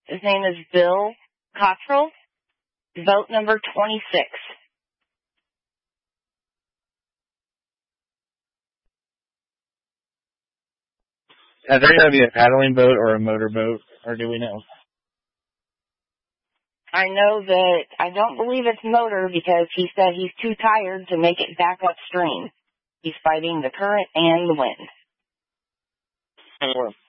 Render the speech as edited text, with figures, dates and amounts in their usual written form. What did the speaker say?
His name is Bill Cottrell. Vote number 26. Is there going to be a paddling boat or a motorboat, or do we know? I know that I don't believe it's motor because he said he's too tired to make it back upstream. He's fighting the current and the wind.